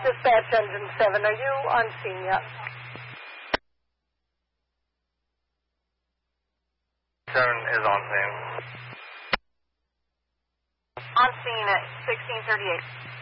Dispatch Engine 7, are you on scene yet? 7 is on scene. On scene at 1638.